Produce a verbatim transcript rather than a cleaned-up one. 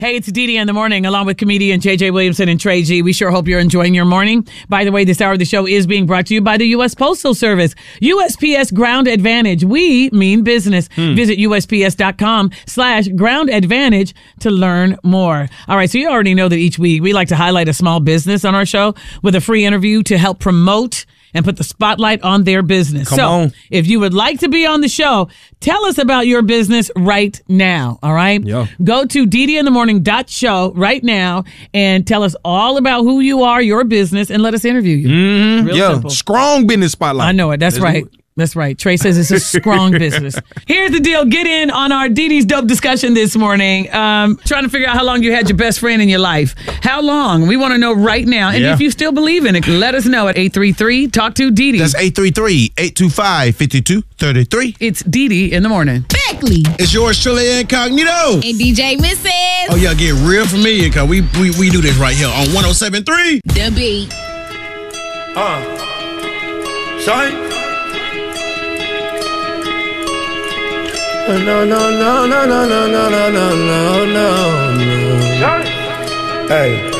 Hey, it's Dee Dee in the morning, along with comedian J J Williamson and Trey G. We sure hope you're enjoying your morning. By the way, this hour of the show is being brought to you by the U S Postal Service. U S P S Ground Advantage. We mean business. Hmm. Visit U S P S dot com slash ground advantage to learn more. All right, so you already know that each week we like to highlight a small business on our show with a free interview to help promote and put the spotlight on their business. Come so on. If you would like to be on the show, tell us about your business right now, all right? Yeah. Go to dee dee in the morning dot show right now and tell us all about who you are, your business, and let us interview you. Mm-hmm. Real yeah. simple. Strong business spotlight. I know it. That's Let's right. do it. That's right. Trey says it's a strong business. Here's the deal. Get in on our Dee Dee's Dope discussion this morning. Um, trying to figure out how long you had your best friend in your life. How long? We want to know right now. And Yeah. if you still believe in it, let us know at eight three three talk to Dee Dee. That's eight three three, eight two five, five two three three. It's Dee Dee in the morning. Beckley. It's yours truly, Incognito. And D J Missus Oh, yeah, get real familiar because we, we, we do this right here on one oh seven point three. The Beat. Uh, Shine. No, no, no, no, no, no, no, no, no, no, no. Shine. Hey.